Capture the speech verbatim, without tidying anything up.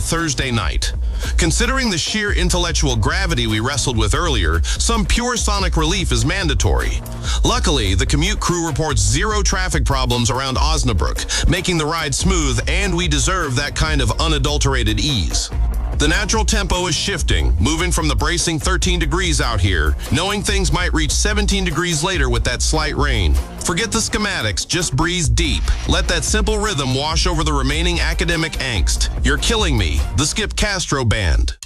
Thursday night. Considering the sheer intellectual gravity we wrestled with earlier, some pure sonic relief is mandatory. Luckily, the commute crew reports zero traffic problems around Osnabrück, making the ride smooth, and we deserve that kind of unadulterated ease. The natural tempo is shifting, moving from the bracing thirteen degrees out here, knowing things might reach seventeen degrees later with that slight rain. Forget the schematics, just breathe deep. Let that simple rhythm wash over the remaining academic angst. You're killing me, the Skip Castro Band.